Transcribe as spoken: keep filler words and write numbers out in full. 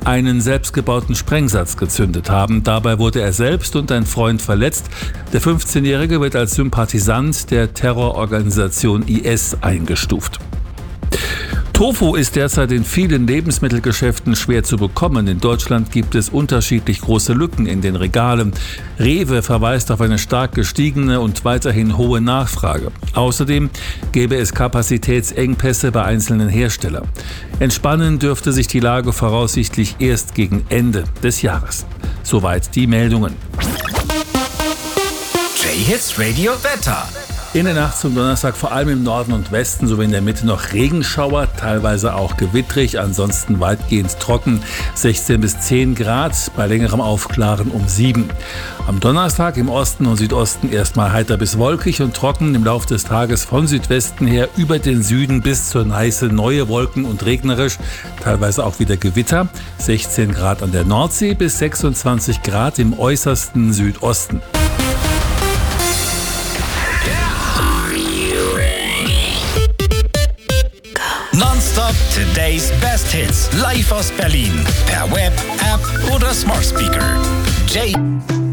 einen selbstgebauten Sprengsatz gezündet haben. Dabei wurde er selbst und ein Freund verletzt. Der fünfzehnjährige wird als Sympathisant der Terrororganisation I S eingestuft. Tofu ist derzeit in vielen Lebensmittelgeschäften schwer zu bekommen. In Deutschland gibt es unterschiedlich große Lücken in den Regalen. Rewe verweist auf eine stark gestiegene und weiterhin hohe Nachfrage. Außerdem gäbe es Kapazitätsengpässe bei einzelnen Herstellern. Entspannen dürfte sich die Lage voraussichtlich erst gegen Ende des Jahres. Soweit die Meldungen. J-Hits Radio Wetter. In der Nacht zum Donnerstag vor allem im Norden und Westen sowie in der Mitte noch Regenschauer, teilweise auch gewittrig, ansonsten weitgehend trocken, sechzehn bis zehn Grad, bei längerem Aufklaren um sieben. Am Donnerstag im Osten und Südosten erstmal heiter bis wolkig und trocken, im Laufe des Tages von Südwesten her über den Süden bis zur Neiße neue Wolken und regnerisch, teilweise auch wieder Gewitter, sechzehn Grad an der Nordsee bis sechsundzwanzig Grad im äußersten Südosten. Nonstop Today's Best Hits live aus Berlin per Web, App oder Smart Speaker. J